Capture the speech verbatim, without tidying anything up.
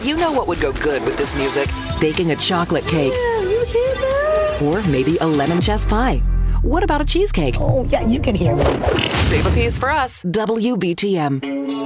You know what would go good with this music? Baking a chocolate cake. Yeah, you hear that? Or maybe a lemon chess pie. What about a cheesecake? Oh, yeah, you can hear me. Save a piece for us. W B T M.